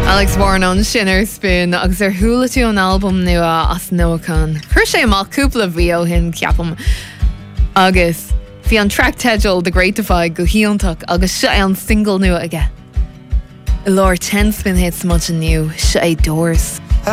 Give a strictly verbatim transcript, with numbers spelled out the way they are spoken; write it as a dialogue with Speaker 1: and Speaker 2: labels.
Speaker 1: Alex Warren an sinner spin agus ar thula tú an album nua as nóachán. Chur sé amach cúpla bhío hin ceapam agus bhí an track teideal de Greatify go híontach agus se an single nua aige. I lár ten spin hits much new, se é Doors.